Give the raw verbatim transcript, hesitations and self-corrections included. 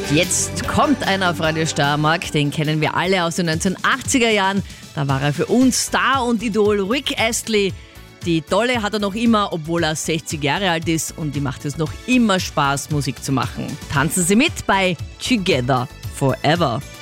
Jetzt kommt einer auf Radio Steiermark, den kennen wir alle aus den neunzehnhundertachtziger Jahren. Da war er für uns Star und Idol Rick Astley. Die Dolle hat er noch immer, obwohl er sechzig Jahre alt ist, und die macht es noch immer Spaß, Musik zu machen. Tanzen Sie mit bei Together Forever.